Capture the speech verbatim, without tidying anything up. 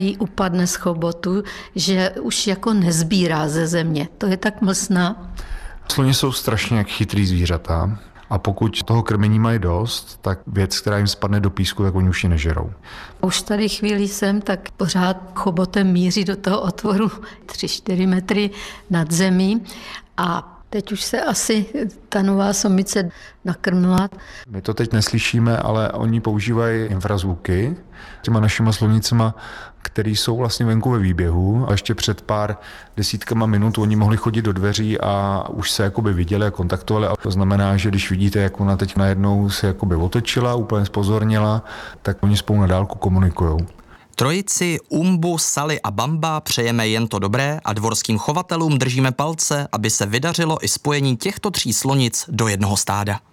jí upadne z chobotu, že už jako nezbírá ze země. To je tak mlsná. Sloni jsou strašně jak chytrý zvířata a pokud toho krmení mají dost, tak věc, která jim spadne do písku, tak oni už ji nežerou. Už tady chvíli jsem, tak pořád chobotem míří do toho otvoru tři čtyři metry nad zemí a teď už se asi ta nová samice nakrmila. My to teď neslyšíme, ale oni používají infrazvuky těma našima slonicema, který jsou vlastně venku ve výběhu a ještě před pár desítkama minut oni mohli chodit do dveří a už se jakoby viděli a kontaktovali. A to znamená, že když vidíte, jak ona teď najednou se jakoby otočila, úplně zpozornila, tak oni spolu na dálku komunikujou. Trojici Umbu, Sally a Bamba přejeme jen to dobré a dvorským chovatelům držíme palce, aby se vydařilo i spojení těchto tří slonic do jednoho stáda.